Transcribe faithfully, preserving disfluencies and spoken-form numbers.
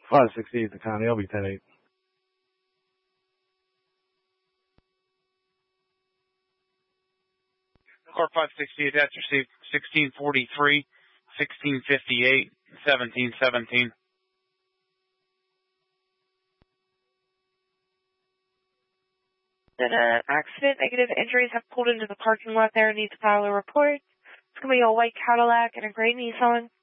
five sixty-eight the county. I'll be ten eight. Car five sixty-eight, that's received sixteen forty-three, sixteen fifty-eight, seventeen seventeen. Then an accident, negative injuries have pulled into the parking lot there and need to file a report. It's going to be a white Cadillac and a gray Nissan.